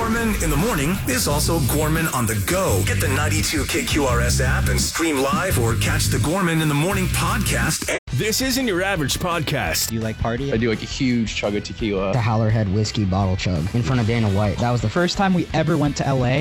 Gorman in the morning is also Gorman on the go. Get the 92 KQRS app and stream live or catch the Gorman in the Morning podcast. This isn't your average podcast. Do you like party? I do like a huge chug of tequila. The Howlerhead whiskey bottle chug in front of Dana White. That was the first time we ever went to LA.